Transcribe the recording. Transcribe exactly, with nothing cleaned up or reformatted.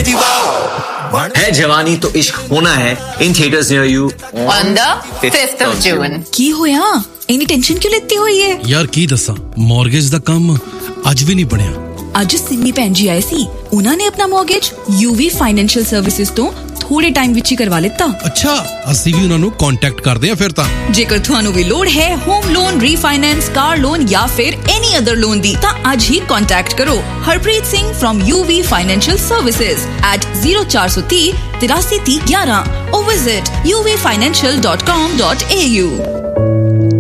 है जवानी तो इश्क होना है in theaters near you on the fifth of June। की होया इन्नी टेंशन क्यों लेती हुई है यार की दसा मॉर्गेज दा काम अज भी नहीं बनया। ਅੱਜ ਸਿੰਮੀ ਭੈਣ ਜੀ ਆਏ ਸੀ ਉਹਨਾਂ ਨੇ ਆਪਣਾ ਮੌਰਗੇਜ ਯੂਵੀ ਫਾਈਨੈਂਸ਼ੀਅਲ ਸਰਵਿਸਿਜ਼ ਤੋਂ ਥੋੜੇ ਟਾਈਮ ਵਿੱਚ ਹੀ ਕਰਵਾ ਲਿੱਤਾ। ਅੱਛਾ ਅਸੀਂ ਵੀ ਉਹਨਾਂ ਨੂੰ ਕੰਟੈਕਟ ਕਰਦੇ ਆ ਫਿਰ ਤਾਂ। ਜੇਕਰ ਤੁਹਾਨੂੰ ਵੀ ਲੋੜ ਹੈ home loan refinance car loan ਜਾਂ ਫਿਰ ਐਨੀ ਅਦਰ ਲੋਨ ਦੀ ਤਾਂ ਅੱਜ ਹੀ ਕੰਟੈਕਟ ਕਰੋ Harpreet Singh firm UV financial services at zero four three three three one one or visit u v financial dot com dot a u।